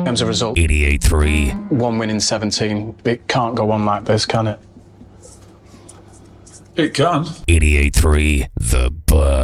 terms of result. 88.3. 1 win in 17. It can't go on like this, can it? It can. 88.3. The Buzz.